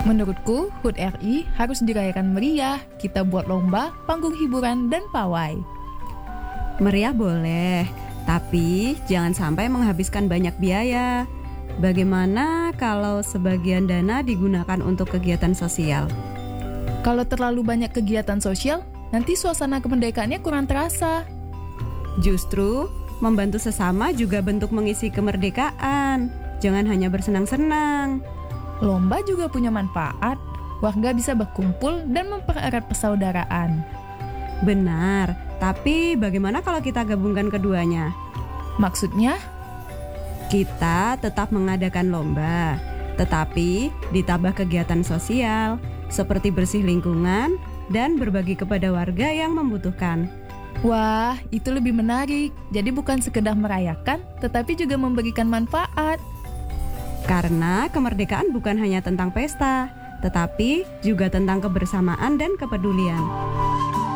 Menurutku, HUT RI harus dirayakan meriah. Kita buat lomba, panggung hiburan, dan pawai. Meriah boleh, tapi jangan sampai menghabiskan banyak biaya. Bagaimana kalau sebagian dana digunakan untuk kegiatan sosial? Kalau terlalu banyak kegiatan sosial, nanti suasana kemerdekaannya kurang terasa. Justru, membantu sesama juga bentuk mengisi kemerdekaan. Jangan hanya bersenang-senang. Lomba juga punya manfaat. Warga bisa berkumpul dan mempererat persaudaraan. Benar, tapi bagaimana kalau kita gabungkan keduanya? Maksudnya, Kita tetap mengadakan lomba, tetapi ditambah kegiatan sosial seperti bersih lingkungan dan berbagi kepada warga yang membutuhkan. wah, itu lebih menarik. Jadi bukan sekedar merayakan, tetapi juga memberikan manfaat. Karena kemerdekaan bukan hanya tentang pesta, tetapi juga tentang kebersamaan dan kepedulian.